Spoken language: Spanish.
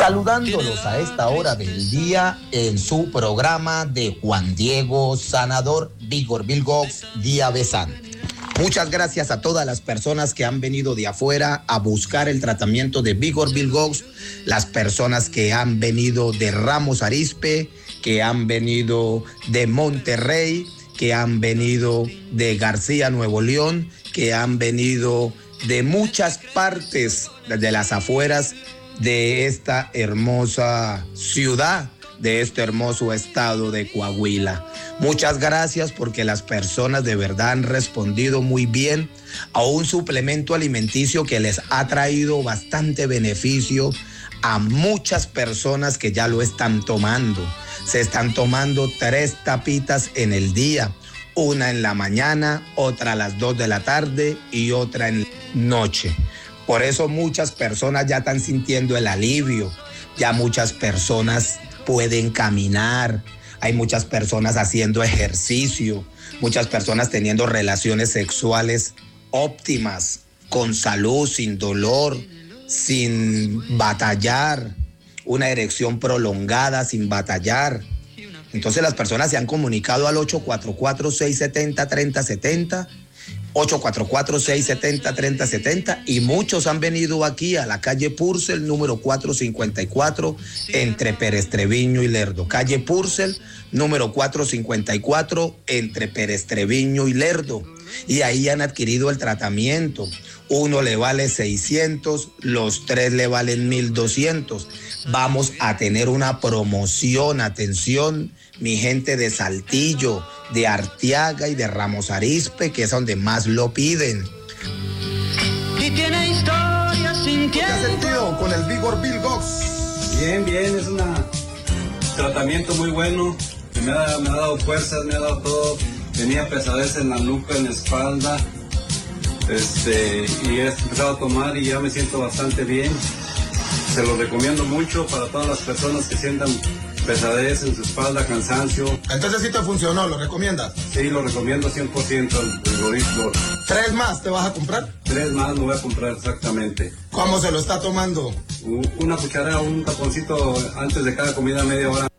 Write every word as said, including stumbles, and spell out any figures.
saludándolos a esta hora del día en su programa de Juan Diego Sanador, Vigor Bilgox, Día Besante. Muchas gracias a todas las personas que han venido de afuera a buscar el tratamiento de Vigor Bilgox, las personas que han venido de Ramos Arizpe, que han venido de Monterrey, que han venido de García, Nuevo León, que han venido de muchas partes de las afueras de esta hermosa ciudad, de este hermoso estado de Coahuila. Muchas gracias porque las personas de verdad han respondido muy bien a un suplemento alimenticio que les ha traído bastante beneficio a muchas personas que ya lo están tomando. Se están tomando tres tapitas en el día, una en la mañana, otra a las dos de la tarde y otra en la noche. Por eso muchas personas ya están sintiendo el alivio, ya muchas personas pueden caminar, hay muchas personas haciendo ejercicio, muchas personas teniendo relaciones sexuales óptimas, con salud, sin dolor, sin batallar, una erección prolongada, sin batallar. Entonces las personas se han comunicado al ocho cuatro cuatro, seis siete cero, tres cero siete cero, ocho cuatro cuatro, seis siete cero, tres cero siete cero, y muchos han venido aquí a la calle Purcell, número cuatrocientos cincuenta y cuatro, entre Pérez Treviño y Lerdo. Calle Purcell, número cuatrocientos cincuenta y cuatro, entre Pérez Treviño y Lerdo. Y ahí han adquirido el tratamiento. Uno le vale seiscientos, los tres le valen mil doscientos. Vamos a tener una promoción, atención, mi gente de Saltillo, de Arteaga y de Ramos Arizpe, que es donde más lo piden. Y tiene historia sin ¿Qué has sentido con el Vigor Bilgox? Bien, bien, es un tratamiento muy bueno, me ha, me ha dado fuerzas, me ha dado todo. Tenía pesadez en la nuca, en la espalda, este, y he empezado a tomar y ya me siento bastante bien. Se lo recomiendo mucho para todas las personas que sientan pesadez en su espalda, cansancio. Entonces sí te funcionó, ¿lo recomiendas? Sí, lo recomiendo cien por ciento el Vigor. ¿Tres más te vas a comprar? Tres más lo voy a comprar exactamente. ¿Cómo se lo está tomando? Una cucharada, un taponcito antes de cada comida, media hora.